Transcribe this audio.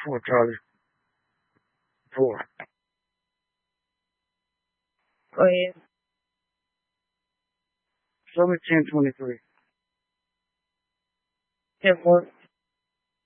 4 Charlie. 4. Go ahead. Show me 1023. 10-4.